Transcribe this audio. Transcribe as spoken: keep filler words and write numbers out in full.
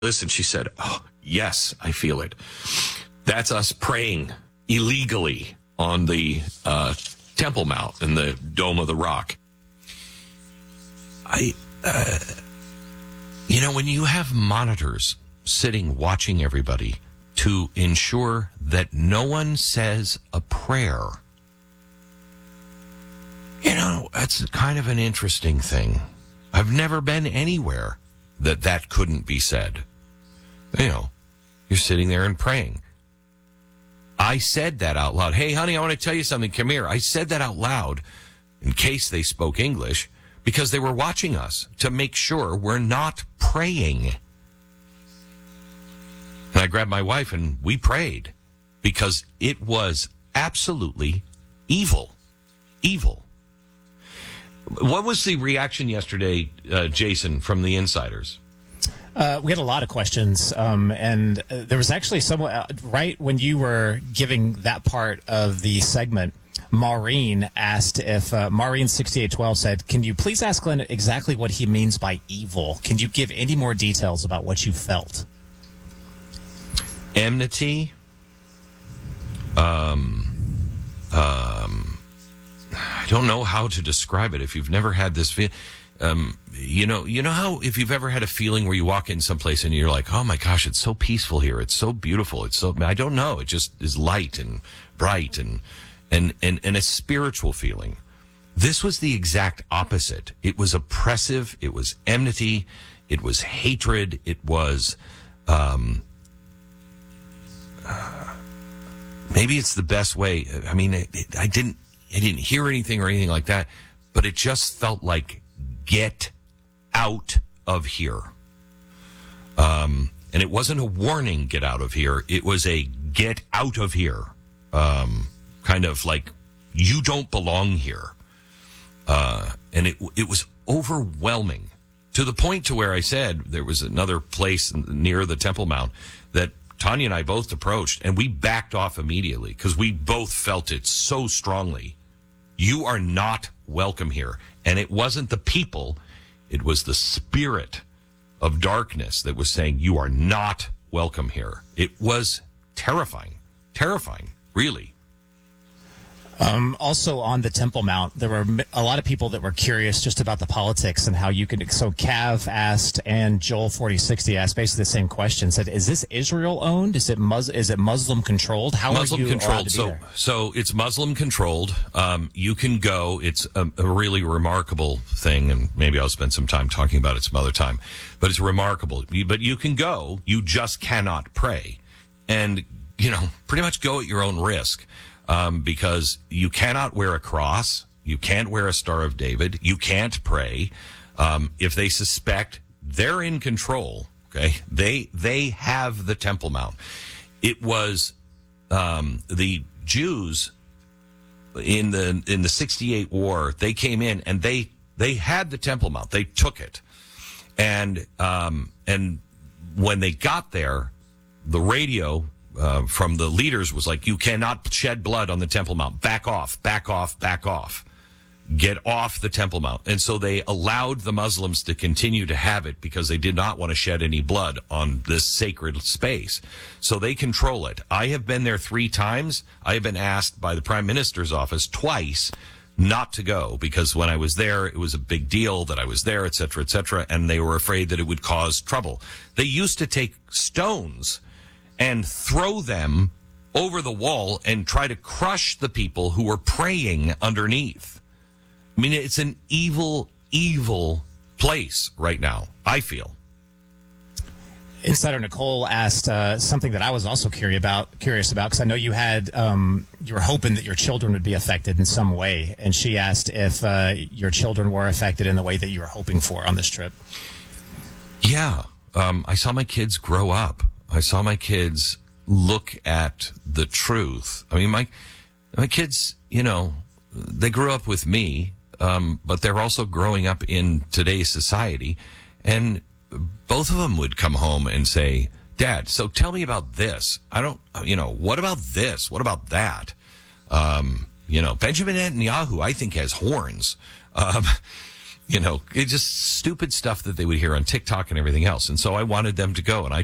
this, and she said, oh, yes, I feel it. That's us praying illegally on the uh, Temple Mount in the Dome of the Rock. I, uh, you know, when you have monitors sitting watching everybody to ensure that no one says a prayer, you know, that's kind of an interesting thing. I've never been anywhere that that couldn't be said. You know, you're sitting there and praying. I said that out loud. Hey, honey, I want to tell you something. Come here. I said that out loud in case they spoke English because they were watching us to make sure we're not praying. And I grabbed my wife and we prayed because it was absolutely evil. Evil. What was the reaction yesterday, uh, Jason, from the insiders? Uh, we had a lot of questions, um, and uh, there was actually someone, uh, right when you were giving that part of the segment, Maureen asked if, uh, Maureen sixty-eight twelve said, can you please ask Glenn exactly what he means by evil? Can you give any more details about what you felt? Enmity, um, um, I don't know how to describe it if you've never had this feeling. Um, you know, you know how if you've ever had a feeling where you walk in someplace and you're like, oh my gosh, it's so peaceful here. It's so beautiful. It's so, I don't know. It just is light and bright and, and, and, and a spiritual feeling. This was the exact opposite. It was oppressive. It was enmity. It was hatred. It was, um, uh, maybe it's the best way. I mean, it, it, I didn't, I didn't hear anything or anything like that, but it just felt like, get out of here. Um, and it wasn't a warning, get out of here. It was a get out of here. Um, kind of like, you don't belong here. Uh, and it, it was overwhelming to the point to where I said there was another place near the Temple Mount that Tanya and I both approached and we backed off immediately because we both felt it so strongly. You are not welcome here. And it wasn't the people, it was the spirit of darkness that was saying, you are not welcome here. It was terrifying, terrifying, really. Um, also on the Temple Mount, there were a lot of people that were curious just about the politics and how you could. So Cav asked and Joel forty sixty asked basically the same question. Said, "Is this Israel owned? Is it Mus- Is it Muslim controlled? How Muslim are you controlled? to So, there? so it's Muslim controlled. Um, you can go. It's a, a really remarkable thing, and maybe I'll spend some time talking about it some other time. But it's remarkable. But you can go. You just cannot pray, and you know, pretty much go at your own risk. Um, because you cannot wear a cross, you can't wear a Star of David, you can't pray. Um, if they suspect, they're in control. Okay, they they have the Temple Mount. It was um, the Jews in the in the sixty-eight war. They came in and they they had the Temple Mount. They took it, and um, and when they got there, the radio. Uh, from the leaders was like, you cannot shed blood on the Temple Mount. Back off, back off, back off. Get off the Temple Mount. And so they allowed the Muslims to continue to have it because they did not want to shed any blood on this sacred space. So they control it. I have been there three times. I have been asked by the Prime Minister's office twice not to go because when I was there, it was a big deal that I was there, et cetera, et cetera, and they were afraid that it would cause trouble. They used to take stones and throw them over the wall and try to crush the people who were praying underneath. I mean, it's an evil, evil place right now, I feel. Insider Nicole asked uh, something that I was also curious about, curious about, because I know you had, um, you were hoping that your children would be affected in some way, and she asked if uh, your children were affected in the way that you were hoping for on this trip. Yeah, um, I saw my kids grow up. I saw my kids look at the truth. I mean, my my kids, you know, they grew up with me, um, but they're also growing up in today's society. And both of them would come home and say, Dad, so tell me about this. I don't, you know, what about this? What about that? Um, you know, Benjamin Netanyahu, I think, has horns. Um, You know, it's just stupid stuff that they would hear on TikTok and everything else. And so I wanted them to go, and I